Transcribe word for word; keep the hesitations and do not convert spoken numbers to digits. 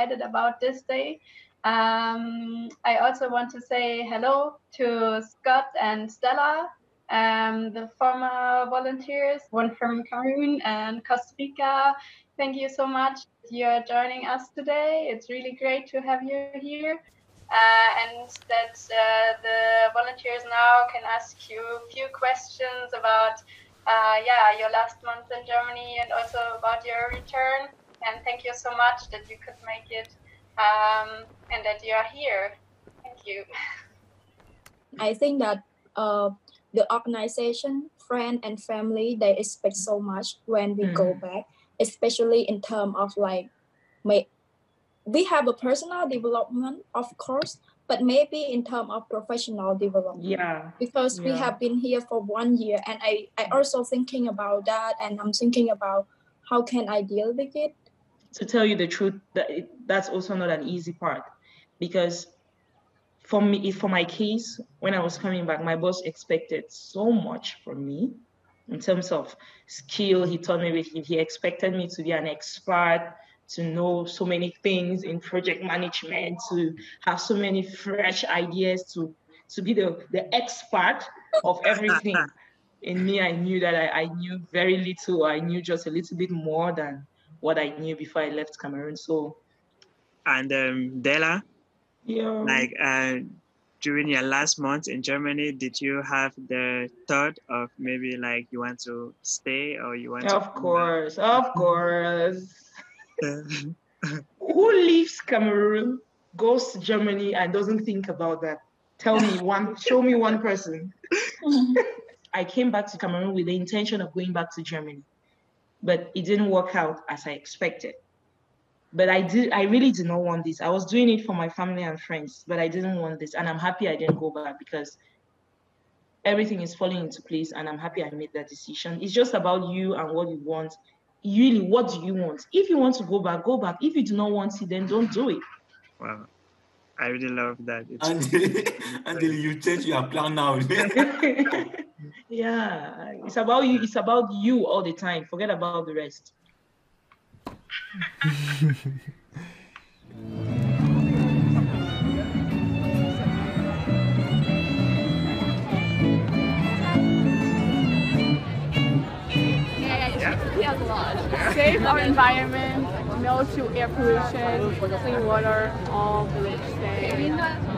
excited about this day. Um, I also want to say hello to Scott and Stella, um, the former volunteers, one from Cameroon and Costa Rica. Thank you so much that you're joining us today. It's really great to have you here. Uh, and that uh, the volunteers now can ask you a few questions about uh, yeah, your last month in Germany and also about your return. And thank you so much that you could make it um, and that you are here. Thank you. I think that uh, the organization, friend and family, they expect so much when we mm. go back, especially in terms of like, may, we have a personal development, of course, but maybe in terms of professional development. Yeah. Because yeah. we have been here for one year, and I, I also thinking about that, and I'm thinking about how can I deal with it. To tell you the truth, that it, that's also not an easy part, because for me, for my case, when I was coming back, my boss expected so much from me in terms of skill. He told me he, he expected me to be an expert, to know so many things in project management, to have so many fresh ideas, to, to be the, the expert of everything. In me, I knew that I, I knew very little. I knew just a little bit more than what I knew before I left Cameroon. So, and um, Della, yeah, like uh, during your last month in Germany, did you have the thought of maybe like you want to stay or you want of to? Of course, of course. Who leaves Cameroon, goes to Germany, and doesn't think about that? Tell me one, show me one person. I came back to Cameroon with the intention of going back to Germany, but it didn't work out as I expected. But I did, I really did not want this. I was doing it for my family and friends, but I didn't want this. And I'm happy I didn't go back because everything is falling into place, and I'm happy I made that decision. It's just about you and what you want. Really, what do you want? If you want to go back, go back. If you do not want it, then don't do it. Wow. I really love that. Until you change your plan now. Yeah, it's about you. It's about you all the time. Forget about the rest. Save our environment, no to air pollution, clean water, all village stay.